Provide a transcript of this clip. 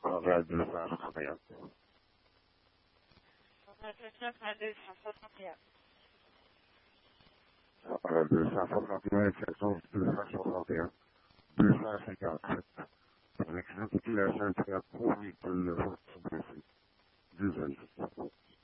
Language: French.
Conrad 261. Conrad 261, exception 261, 257. Pour l'exemple de la 5 pour véhicule 10 ans.